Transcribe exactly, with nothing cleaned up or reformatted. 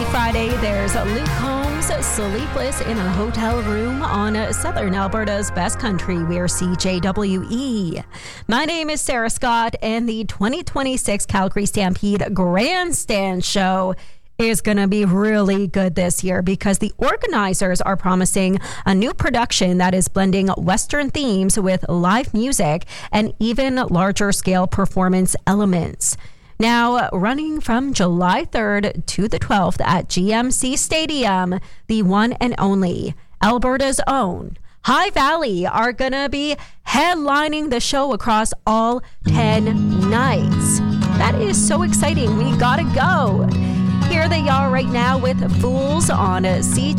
Friday, there's Luke Combs sleepless in a hotel room on Southern Alberta's best country. We're C J W E. My name is Sarah Scott, and the twenty twenty-six Calgary Stampede Grandstand Show is going to be really good this year because the organizers are promising a new production that is blending Western themes with live music and even larger scale performance elements. Now, running from July third to the twelfth at G M C Stadium, the one and only Alberta's own High Valley are going to be headlining the show across all ten nights. That is so exciting. We got to go. Here they are right now with Fools on C J.